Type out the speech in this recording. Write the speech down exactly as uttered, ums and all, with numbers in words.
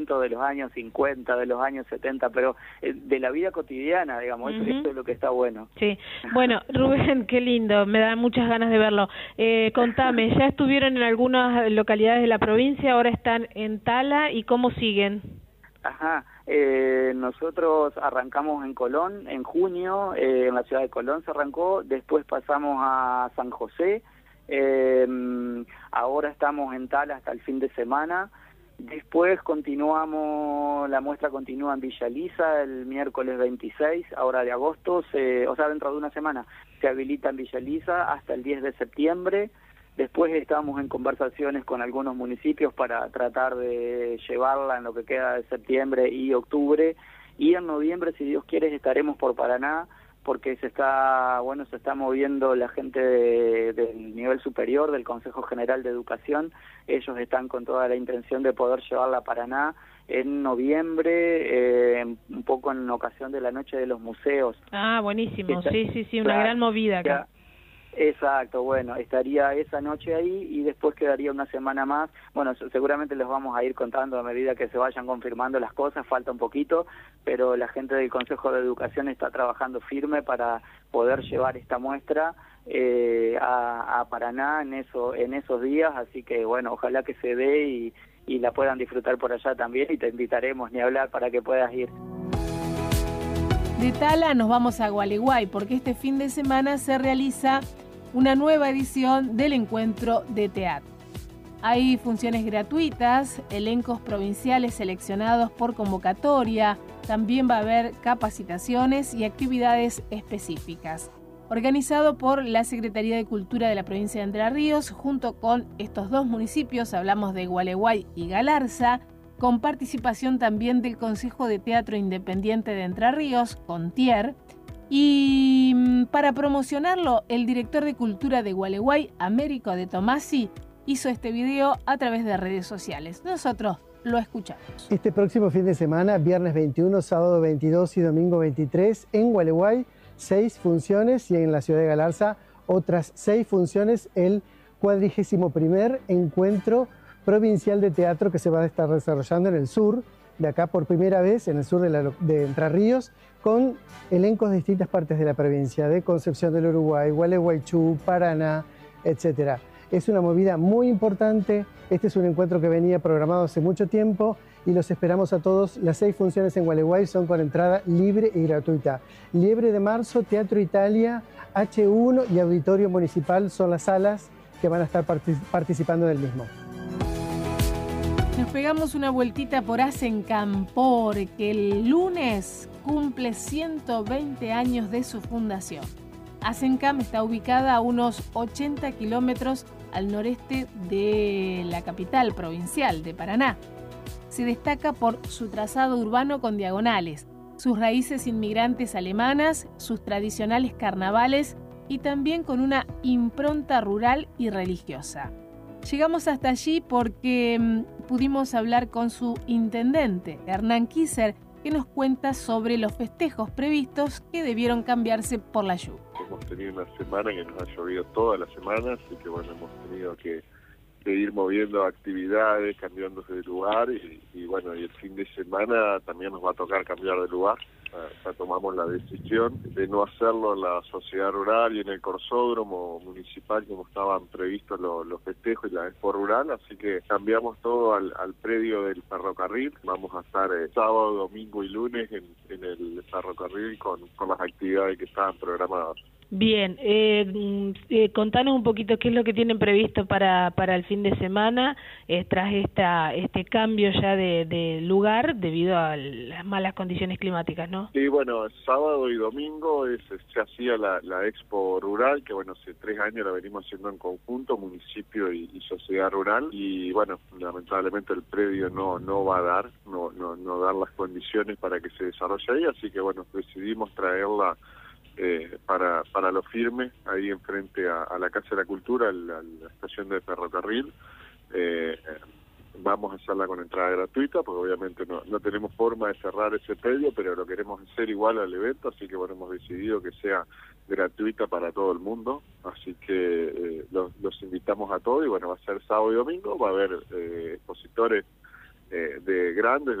de los años cincuenta, de los años setenta, pero de la vida cotidiana, digamos, uh-huh. Eso es lo que está bueno. Sí, bueno, Rubén, qué lindo, me da muchas ganas de verlo. Eh, contame, ¿ya estuvieron en algunas localidades de la provincia, ahora están en Tala y cómo siguen? Ajá, eh, nosotros arrancamos en Colón en junio, eh, en la ciudad de Colón se arrancó, después pasamos a San José, eh, ahora estamos en Tala hasta el fin de semana. Después continuamos, la muestra continúa en Villa Elisa el miércoles veintiséis, ahora de agosto, se, o sea, dentro de una semana, se habilita en Villa Elisa hasta el diez de septiembre. Después estamos en conversaciones con algunos municipios para tratar de llevarla en lo que queda de septiembre y octubre. Y en noviembre, si Dios quiere, estaremos por Paraná, porque se está, bueno, se está moviendo la gente de, del nivel superior, del Consejo General de Educación. Ellos están con toda la intención de poder llevarla a Paraná en noviembre, eh, un poco en ocasión de la Noche de los Museos. Ah, buenísimo, está, sí, sí, sí, una ya, gran movida acá. Ya, exacto, bueno, estaría esa noche ahí y después quedaría una semana más. Bueno, seguramente les vamos a ir contando a medida que se vayan confirmando las cosas, falta un poquito, pero la gente del Consejo de Educación está trabajando firme para poder llevar esta muestra eh, a, a Paraná en eso, en esos días, así que bueno, ojalá que se dé y, y la puedan disfrutar por allá también y te invitaremos ni hablar para que puedas ir. De Tala nos vamos a Gualeguay porque este fin de semana se realiza una nueva edición del encuentro de teatro. Hay funciones gratuitas, elencos provinciales seleccionados por convocatoria, también va a haber capacitaciones y actividades específicas. Organizado por la Secretaría de Cultura de la provincia de Entre Ríos, junto con estos dos municipios, hablamos de Gualeguay y Galarza, con participación también del Consejo de Teatro Independiente de Entre Ríos, CONTIER, y para promocionarlo, el director de Cultura de Gualeguay, Américo de Tomasi, hizo este video a través de redes sociales. Nosotros lo escuchamos. Este próximo fin de semana, viernes veintiuno, sábado veintidós y domingo veintitrés, en Gualeguay, seis funciones y en la ciudad de Galarza, otras seis funciones, el cuadragésimo primer encuentro provincial de teatro que se va a estar desarrollando en el sur, de acá por primera vez, en el sur de, la, de Entre Ríos, con elencos de distintas partes de la provincia, de Concepción del Uruguay, Gualeguaychú, Paraná, etcétera. Es una movida muy importante, este es un encuentro que venía programado hace mucho tiempo y los esperamos a todos. Las seis funciones en Gualeguay son con entrada libre y gratuita. Liebre de Marzo, Teatro Italia, H uno y Auditorio Municipal son las salas que van a estar partic- participando del mismo. Nos pegamos una vueltita por Asencam porque el lunes cumple ciento veinte años de su fundación. Asencam está ubicada a unos ochenta kilómetros al noreste de la capital provincial de Paraná. Se destaca por su trazado urbano con diagonales, sus raíces inmigrantes alemanas, sus tradicionales carnavales y también con una impronta rural y religiosa. Llegamos hasta allí porque mmm, pudimos hablar con su intendente, Hernán Kisser, que nos cuenta sobre los festejos previstos que debieron cambiarse por la lluvia. Hemos tenido una semana que nos ha llovido toda la semana, así que bueno, hemos tenido que, que ir moviendo actividades, cambiándose de lugar y, y bueno, y el fin de semana también nos va a tocar cambiar de lugar. Ya tomamos la decisión de no hacerlo en la sociedad rural y en el corsódromo municipal como estaban previstos los, los festejos y la expo rural, así que cambiamos todo al, al predio del ferrocarril. Vamos a estar eh, sábado, domingo y lunes en, en el ferrocarril con, con las actividades que estaban programadas. Bien, eh, eh, contanos un poquito qué es lo que tienen previsto para para el fin de semana eh, tras esta este cambio ya de, de lugar debido a las malas condiciones climáticas, ¿no? Sí, bueno, sábado y domingo es, se hacía la, la expo rural, que bueno, hace tres años la venimos haciendo en conjunto, municipio y, y sociedad rural, y bueno, lamentablemente el predio no no va a dar, no no no dar las condiciones para que se desarrolle ahí, así que bueno, decidimos traerla Eh, para para lo firme, ahí enfrente a, a la Casa de la Cultura, a la, a la estación de ferrocarril. Eh, vamos a hacerla con entrada gratuita, porque obviamente no, no tenemos forma de cerrar ese predio, pero lo queremos hacer igual al evento, así que bueno, hemos decidido que sea gratuita para todo el mundo, así que eh, los, los invitamos a todos, y bueno, va a ser sábado y domingo, va a haber eh, expositores eh, de grandes